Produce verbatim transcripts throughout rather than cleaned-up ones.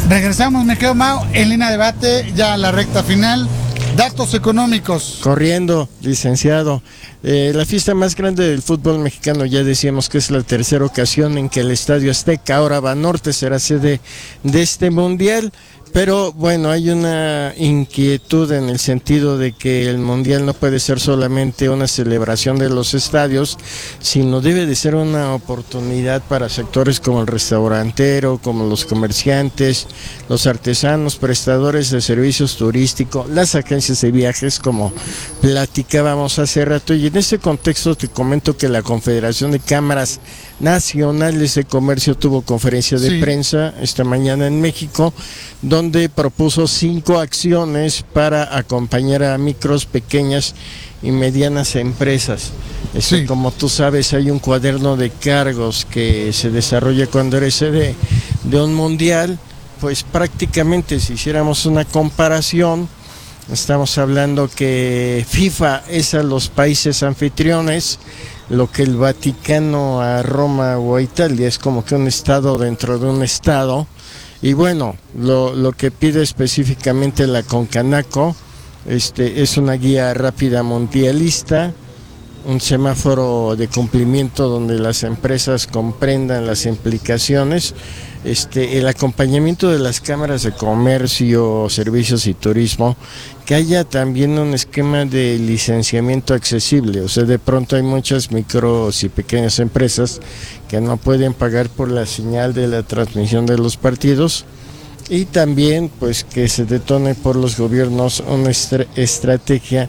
Regresamos, me quedo Mau, en línea de debate, ya la recta final. Datos económicos. Corriendo, licenciado. Eh, la fiesta más grande del fútbol mexicano, ya decíamos que es la tercera ocasión en que el Estadio Azteca, ahora Banorte, será sede de este mundial. Pero bueno, hay una inquietud en el sentido de que el mundial no puede ser solamente una celebración de los estadios, sino debe de ser una oportunidad para sectores como el restaurantero, como los comerciantes, los artesanos, prestadores de servicios turísticos, las agencias de viajes, como platicábamos hace rato. Y en ese contexto te comento que la Confederación de Cámaras Nacionales de Comercio tuvo conferencia de sí. prensa esta mañana en México, donde propuso cinco acciones para acompañar a micros, pequeñas y medianas empresas. Eso, sí. Como tú sabes, hay un cuaderno de cargos que se desarrolla cuando eres sede de un mundial. Pues prácticamente, si hiciéramos una comparación, estamos hablando que FIFA es a los países anfitriones, lo que el Vaticano a Roma o a Italia es como que un estado dentro de un estado. Y bueno, lo, lo que pide específicamente la Concanaco este, es una guía rápida mundialista, un semáforo de cumplimiento donde las empresas comprendan las implicaciones, este, el acompañamiento de las cámaras de comercio, servicios y turismo, que haya también un esquema de licenciamiento accesible. O sea, de pronto hay muchas micros y pequeñas empresas que no pueden pagar por la señal de la transmisión de los partidos, y también pues que se detone por los gobiernos una estra- estrategia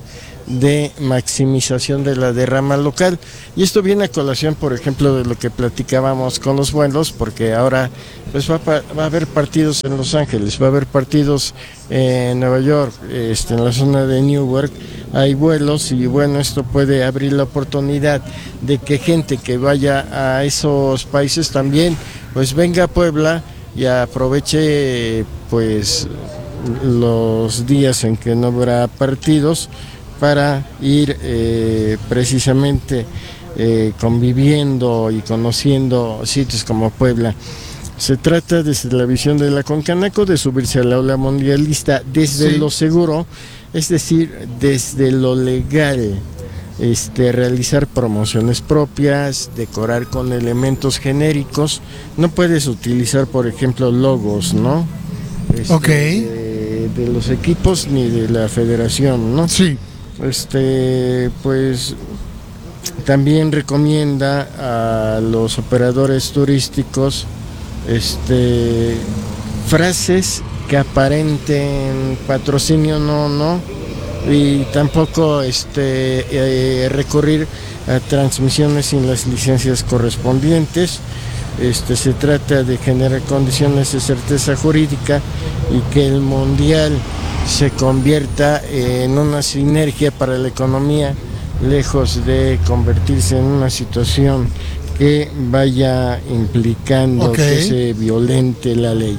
de maximización de la derrama local. Y esto viene a colación, por ejemplo, de lo que platicábamos con los vuelos, porque ahora pues va, va a haber partidos en Los Ángeles, va a haber partidos en Nueva York, este, en la zona de Newark hay vuelos, y bueno, esto puede abrir la oportunidad de que gente que vaya a esos países también pues venga a Puebla y aproveche pues los días en que no habrá partidos para ir eh, precisamente eh, conviviendo y conociendo sitios como Puebla. Se trata, desde la visión de la Concanaco, de subirse a la ola mundialista desde sí. lo seguro, es decir, desde lo legal, este, realizar promociones propias, decorar con elementos genéricos. No puedes utilizar, por ejemplo, logos, ¿no? Este, ok. De, de los equipos ni de la federación, ¿no? Sí. Este, pues también recomienda a los operadores turísticos este, frases que aparenten patrocinio, no, no, y tampoco este, eh, recurrir a transmisiones sin las licencias correspondientes. Este, se trata de generar condiciones de certeza jurídica y que el mundial se convierta en una sinergia para la economía, lejos de convertirse en una situación que vaya implicando okay. que se violente la ley.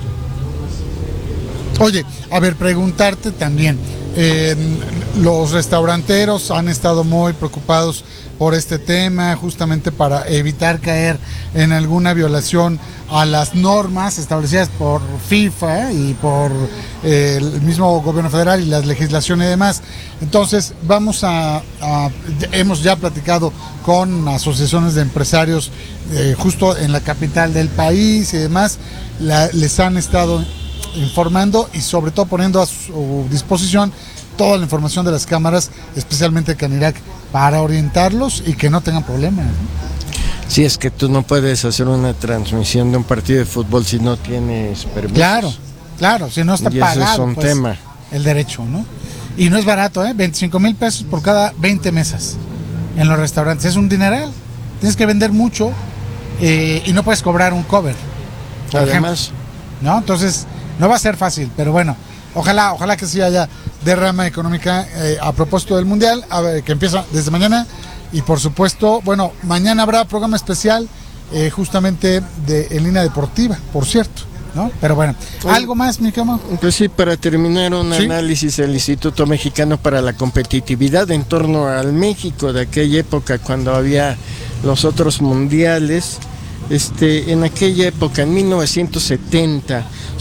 Oye, a ver, preguntarte también, eh, los restauranteros han estado muy preocupados por este tema, justamente para evitar caer en alguna violación a las normas establecidas por FIFA y por eh, el mismo gobierno federal y las legislaciones y demás. Entonces vamos a, a hemos ya platicado con asociaciones de empresarios eh, justo en la capital del país y demás, la, les han estado informando y sobre todo poniendo a su disposición toda la información de las cámaras, especialmente Canirac, para orientarlos y que no tengan problemas, ¿no? Sí, es que tú no puedes hacer una transmisión de un partido de fútbol si no tienes permiso. Claro, claro, si no está y pagado ese es un pues, tema. El derecho, ¿no? Y no es barato, ¿eh? veinticinco mil pesos por cada veinte mesas en los restaurantes. Es un dineral. Tienes que vender mucho eh, y no puedes cobrar un cover. Además. Ejemplo, ¿no? Entonces, no va a ser fácil, pero bueno, ojalá, ojalá que sí haya derrama económica eh, a propósito del Mundial, a ver, que empieza desde mañana. Y por supuesto, bueno, mañana habrá programa especial eh, justamente de en línea deportiva, por cierto, ¿no? Pero bueno, ¿algo más, mi cama? Pues sí, para terminar, un ¿Sí? análisis del Instituto Mexicano para la Competitividad en torno al México de aquella época, cuando había los otros mundiales. Este, en aquella época, en mil novecientos setenta,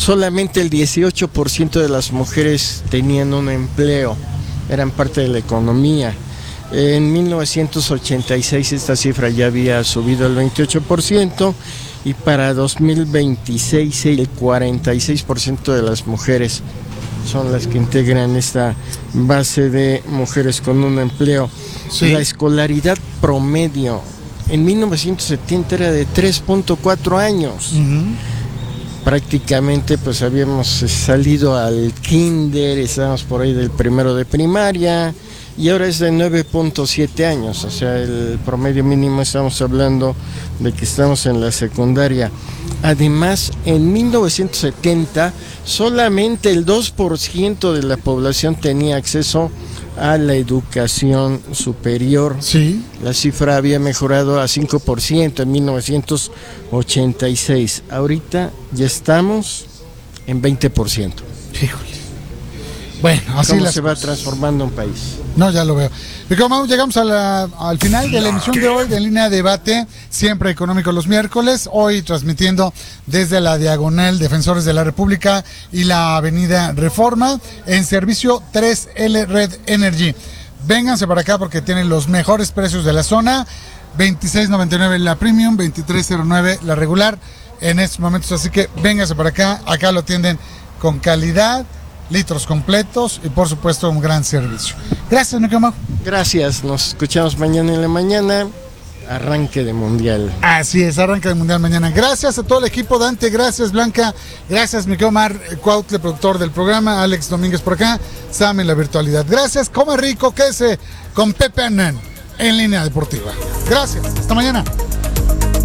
solamente el dieciocho por ciento de las mujeres tenían un empleo, eran parte de la economía. En mil novecientos ochenta y seis esta cifra ya había subido al veintiocho por ciento y para dos mil veintiséis el cuarenta y seis por ciento de las mujeres son las que integran esta base de mujeres con un empleo. Sí. La escolaridad promedio en mil novecientos setenta era de tres punto cuatro años. Uh-huh. Prácticamente pues habíamos salido al kinder, estábamos por ahí del primero de primaria y ahora es de nueve punto siete años, o sea, el promedio mínimo estamos hablando de que estamos en la secundaria. Además, en mil novecientos setenta solamente el dos por ciento de la población tenía acceso a la educación superior. Sí. La cifra había mejorado a cinco por ciento en mil novecientos ochenta y seis. Ahorita ya estamos en veinte por ciento. Híjole. Bueno, así ¿Cómo las se va cosas. transformando un país? No, ya lo veo. Y como llegamos a la, al final de la emisión de hoy de Línea de Debate, siempre económico los miércoles, hoy transmitiendo desde la Diagonal Defensores de la República y la Avenida Reforma, en servicio tres L Red Energy. Vénganse para acá porque tienen los mejores precios de la zona, veintiséis noventa y nueve la Premium, veintitrés cero nueve la regular en estos momentos, así que vénganse para acá, acá lo atienden con calidad, litros completos y por supuesto un gran servicio. Gracias, Nico. Gracias, nos escuchamos mañana en la mañana, arranque de Mundial. Así es, arranque de Mundial mañana. Gracias a todo el equipo, Dante, gracias Blanca, gracias Miquel Omar Cuautle, productor del programa, Alex Domínguez por acá, Sam en la virtualidad. Gracias, coma rico, quédese con Pepe Anán en Línea Deportiva. Gracias, hasta mañana.